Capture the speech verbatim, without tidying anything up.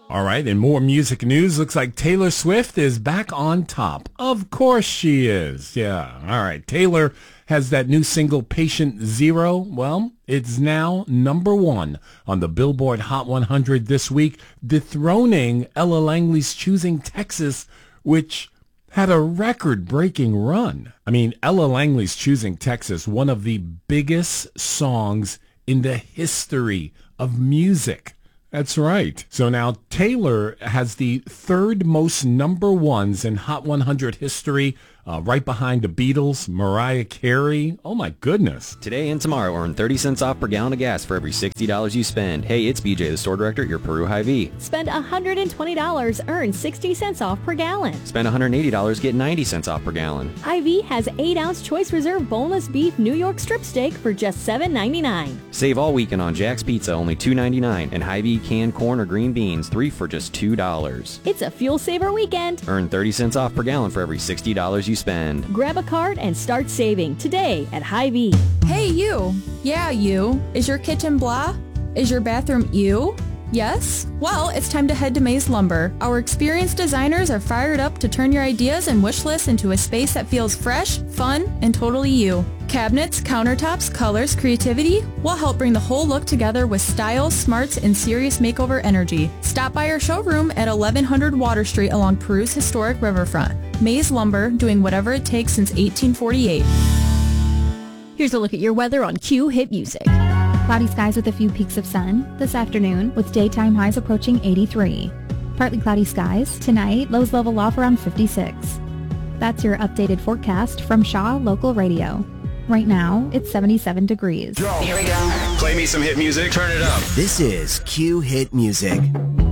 All right, and more music news. Looks like Taylor Swift is back on top. Of course she is. Yeah. All right. Taylor has that new single, Patient Zero. Well, it's now number one on the Billboard Hot one hundred this week, dethroning Ella Langley's Choosing Texas, which had a record-breaking run. I mean, Ella Langley's Choosing Texas, one of the biggest songs in the history of music. That's right. So now Taylor has the third most number ones in Hot one hundred history, uh, right behind the Beatles, Mariah Carey. Oh, my goodness. Today and tomorrow, earn thirty cents off per gallon of gas for every sixty dollars you spend. Hey, it's B J, the store director at your Peru Hy-Vee. Spend one hundred twenty dollars, earn sixty cents off per gallon. Spend one hundred eighty dollars, get ninety cents off per gallon. Hy-Vee has eight ounce Choice Reserve boneless beef New York strip steak for just seven ninety-nine. Save all weekend on Jack's Pizza, only two ninety-nine, and Hy-Vee canned corn or green beans, three for just two dollars. It's a fuel saver weekend. Earn thirty cents off per gallon for every sixty dollars you spend. Grab a card and start saving today at Hy-Vee. Hey, you. Yeah, you. Is your kitchen blah? Is your bathroom ew? Yes? Well, it's time to head to Maze Lumber. Our experienced designers are fired up to turn your ideas and wish lists into a space that feels fresh, fun, and totally you. Cabinets, countertops, colors, creativity will help bring the whole look together with style, smarts, and serious makeover energy. Stop by our showroom at eleven hundred Water Street along Peru's historic riverfront. Maze Lumber, doing whatever it takes since eighteen forty-eight. Here's a look at your weather on Q Hit Music. Cloudy skies with a few peaks of sun this afternoon with daytime highs approaching eighty-three. Partly cloudy skies. Tonight, lows level off around fifty-six. That's your updated forecast from Shaw Local Radio. Right now, it's seventy-seven degrees. Here we go. Play me some hit music. Turn it up. This is Q Hit Music.